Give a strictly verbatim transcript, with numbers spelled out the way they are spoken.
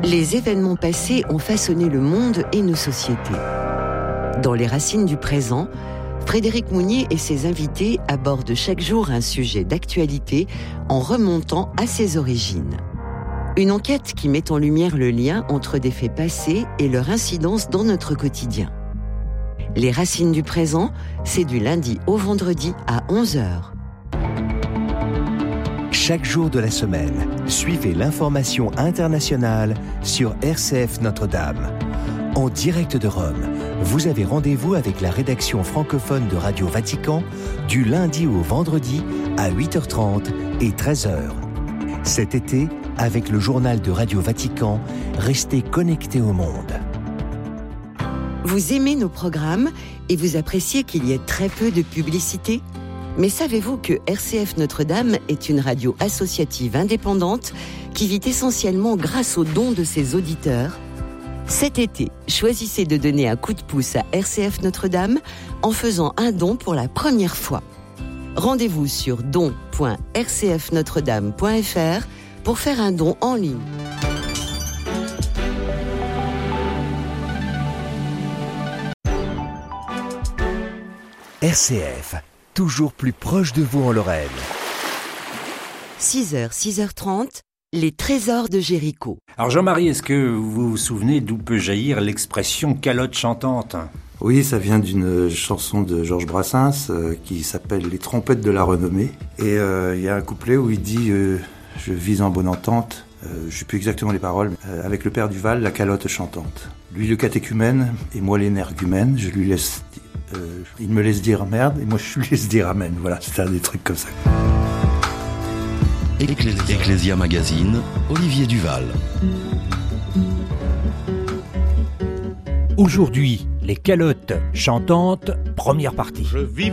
Les événements passés ont façonné le monde et nos sociétés. Dans Les Racines du présent, Frédéric Mounier et ses invités abordent chaque jour un sujet d'actualité en remontant à ses origines. Une enquête qui met en lumière le lien entre des faits passés et leur incidence dans notre quotidien. Les Racines du présent, c'est du lundi au vendredi à onze heures. Chaque jour de la semaine, suivez l'information internationale sur R C F Notre-Dame. En direct de Rome, vous avez rendez-vous avec la rédaction francophone de Radio Vatican du lundi au vendredi à huit heures trente et treize heures. Cet été, avec le journal de Radio Vatican, restez connectés au monde. Vous aimez nos programmes et vous appréciez qu'il y ait très peu de publicité ? Mais savez-vous que R C F Notre-Dame est une radio associative indépendante qui vit essentiellement grâce aux dons de ses auditeurs ? Cet été, choisissez de donner un coup de pouce à R C F Notre-Dame en faisant un don pour la première fois. Rendez-vous sur don point r c f notre dame point f r pour faire un don en ligne. R C F, toujours plus proche de vous en Lorraine. six heures, six heures trente, les trésors de Jéricho. Alors Jean-Marie, est-ce que vous vous souvenez d'où peut jaillir l'expression calotte chantante ? Oui, ça vient d'une chanson de Georges Brassens euh, qui s'appelle « Les trompettes de la renommée ». Et il euh, y a un couplet où il dit euh, « Je vis en bonne entente euh, », je ne sais plus exactement les paroles, euh, avec le père Duval, la calotte chantante. Lui le catéchumène et moi l'énergumène, je lui laisse, euh, il me laisse dire merde et moi je lui laisse dire amen. Voilà, c'est un des trucs comme ça. Ecclésia, Ecclésia Magazine, Olivier Duval. Aujourd'hui, les calottes chantantes, première partie. Je vis